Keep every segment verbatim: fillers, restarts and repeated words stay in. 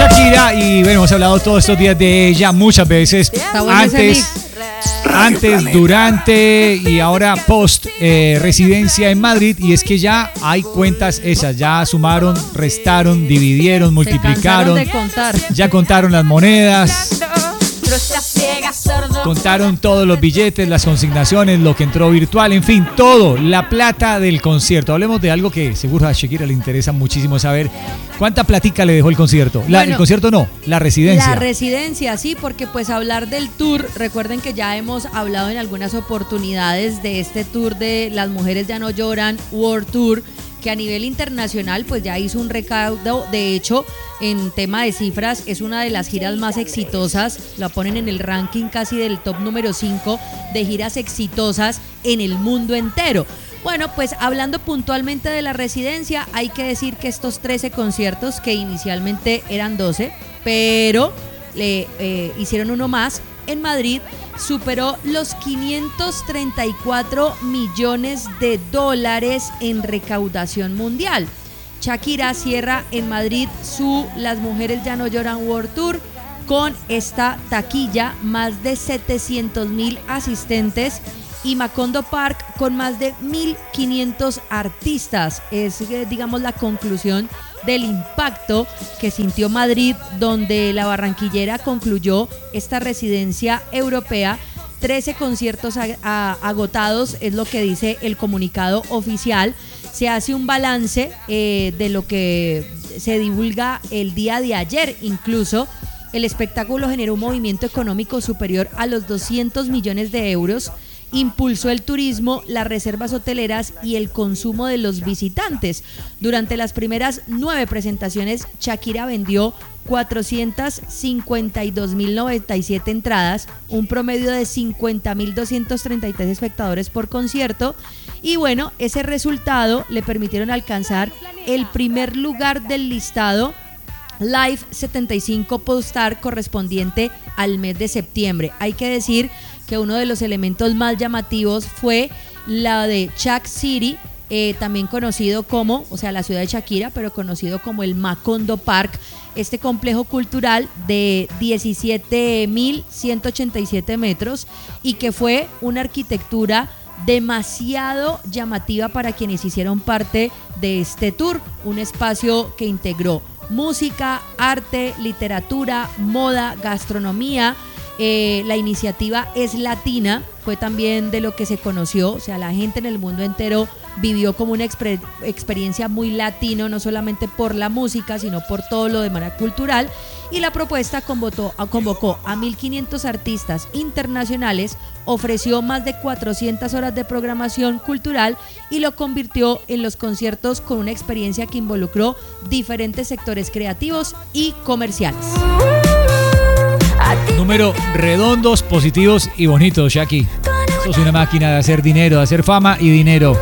Shakira, y bueno, hemos hablado todos estos días de ella muchas veces. Antes, antes, durante y ahora post eh, residencia en Madrid. Y es que ya hay cuentas esas, ya sumaron, restaron, dividieron, multiplicaron. Se cansaron de contar. Ya contaron las monedas. Contaron todos los billetes, las consignaciones, lo que entró virtual, en fin, todo, la plata del concierto. Hablemos de algo que seguro a Shakira le interesa muchísimo saber. ¿Cuánta platica le dejó el concierto? La, Bueno, el concierto no, la residencia. La residencia, sí, porque pues hablar del tour, recuerden que ya hemos hablado en algunas oportunidades de este tour de Las Mujeres Ya No Lloran World Tour, que a nivel internacional pues ya hizo un recaudo. De hecho, en tema de cifras, es una de las giras más exitosas, la ponen en el ranking casi del top número cinco de giras exitosas en el mundo entero. Bueno, pues hablando puntualmente de la residencia, hay que decir que estos trece conciertos, que inicialmente eran doce, pero le eh, hicieron uno más en Madrid, superó los quinientos treinta y cuatro millones de dólares en recaudación mundial. Shakira cierra en Madrid su Las Mujeres Ya No Lloran World Tour con esta taquilla, más de setecientos mil asistentes, y Macondo Park con más de mil quinientos artistas. Es, digamos, la conclusión del impacto que sintió Madrid, donde la barranquillera concluyó esta residencia europea. trece conciertos a, a, agotados, es lo que dice el comunicado oficial. Se hace un balance eh, de lo que se divulga el día de ayer. Incluso el espectáculo generó un movimiento económico superior a los doscientos millones de euros, impulsó el turismo, las reservas hoteleras y el consumo de los visitantes. Durante las primeras nueve presentaciones, Shakira vendió cuatrocientos cincuenta y dos mil noventa y siete entradas, un promedio de cincuenta mil doscientos treinta y tres espectadores por concierto, y bueno, ese resultado le permitieron alcanzar el primer lugar del listado Live setenta y cinco Polestar correspondiente al mes de septiembre. Hay que decir que uno de los elementos más llamativos fue la de Shak City, eh, también conocido como, o sea, la ciudad de Shakira, pero conocido como el Macondo Park, este complejo cultural de diecisiete mil ciento ochenta y siete metros, y que fue una arquitectura demasiado llamativa para quienes hicieron parte de este tour, un espacio que integró música, arte, literatura, moda, gastronomía. Eh, la iniciativa es latina, fue también de lo que se conoció, o sea, la gente en el mundo entero vivió como una exper- experiencia muy latino, no solamente por la música, sino por todo lo de manera cultural. Y la propuesta convocó, convocó a mil quinientos artistas internacionales, ofreció más de cuatrocientas horas de programación cultural y lo convirtió en los conciertos con una experiencia que involucró diferentes sectores creativos y comerciales. Números redondos, positivos y bonitos, Shaki. Sos una máquina de hacer dinero, de hacer fama y dinero.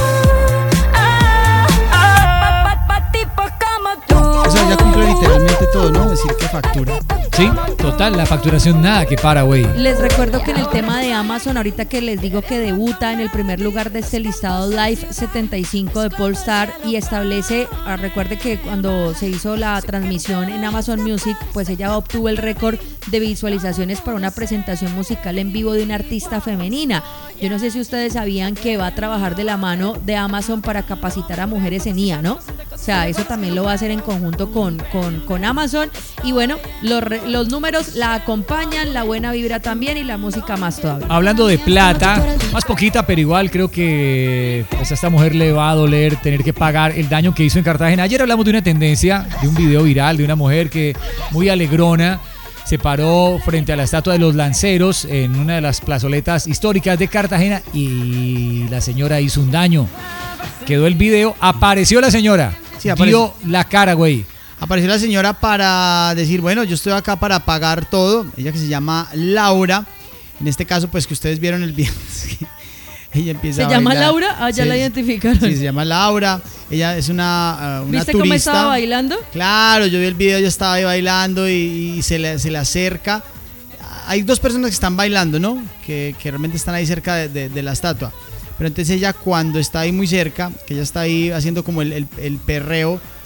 O sea, ya cumple literalmente todo, ¿no? Decir que factura. Sí, total, la facturación nada que para, güey. Les recuerdo que en el tema de Amazon, ahorita que les digo que debuta en el primer lugar de este listado Live setenta y cinco de Polestar y establece, recuerde que cuando se hizo la transmisión en Amazon Music, pues ella obtuvo el récord de visualizaciones para una presentación musical en vivo de una artista femenina. Yo no sé si ustedes sabían que va a trabajar de la mano de Amazon para capacitar a mujeres en I A, ¿no? O sea, eso también lo va a hacer en conjunto con, con, con Amazon. Y bueno, los, los números la acompañan, la buena vibra también y la música más todavía. Hablando de plata, más poquita, pero igual creo que pues a esta mujer le va a doler tener que pagar el daño que hizo en Cartagena. Ayer hablamos de una tendencia, de un video viral de una mujer que muy alegrona se paró frente a la estatua de los lanceros en una de las plazoletas históricas de Cartagena y la señora hizo un daño. Quedó el video, apareció la señora, sí, apareció. dio la cara, güey. Apareció la señora para decir, bueno, yo estoy acá para pagar todo. Ella que se llama Laura. En este caso, pues que ustedes vieron el video. Ella empieza ¿Se a llama bailar. Laura? Ah, ya Sí, la identificaron. Sí, se llama Laura. Ella es una, uh, una ¿Viste turista. cómo estaba bailando? Claro, yo vi el video, ella estaba ahí bailando y, y se, le, se le acerca. Hay dos personas que están bailando, ¿no? Que, que realmente están ahí cerca de, de, de la estatua. Pero entonces ella, cuando está ahí muy cerca, que ella está ahí haciendo como el, el, el perreo,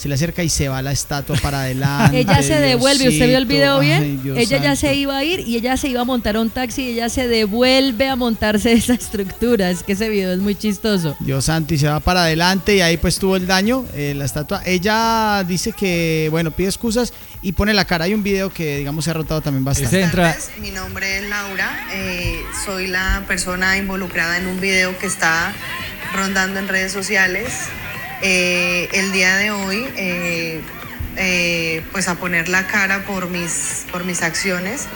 se le acerca y se va la estatua para adelante. Ella se devuelve, ¿usted vio el video bien? Ay, Dios ella santo. ya se iba a ir y ella se iba a montar a un taxi y ella se devuelve a montarse esa estructura. Es que ese video es muy chistoso. Dios santo, y se va para adelante y ahí pues tuvo el daño, eh, la estatua. Ella dice que, bueno, pide excusas y pone la cara. Hay un video que, digamos, se ha rotado también bastante. Ese entra. Mi nombre es Laura, eh, soy la persona involucrada en un video que está rondando en redes sociales. Eh, el día de hoy, eh, eh, pues a poner la cara por mis, por mis acciones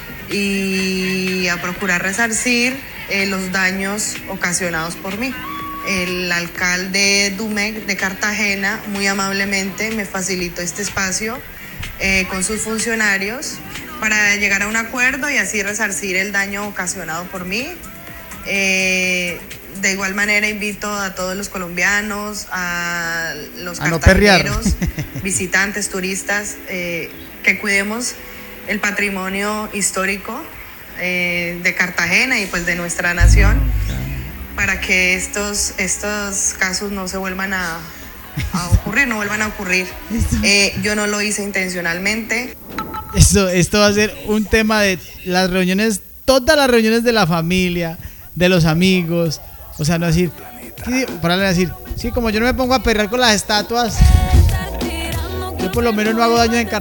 y a procurar resarcir eh, los daños ocasionados por mí. El alcalde Dumec de Cartagena muy amablemente me facilitó este espacio eh, con sus funcionarios para llegar a un acuerdo y así resarcir el daño ocasionado por mí. Eh, de igual manera invito a todos los colombianos, a los A no perrear. cartageneros, visitantes, turistas, eh, que cuidemos el patrimonio histórico eh, de Cartagena y pues de nuestra nación, para que estos, estos casos no se vuelvan a, a ocurrir, no vuelvan a ocurrir. Eh, yo no lo hice intencionalmente. Esto, esto va a ser un tema de las reuniones, todas las reuniones de la familia, de los amigos. O sea, no decir, sí, para decir, sí, como yo no me pongo a perrear con las estatuas, yo por lo menos no hago daño en Cartagena.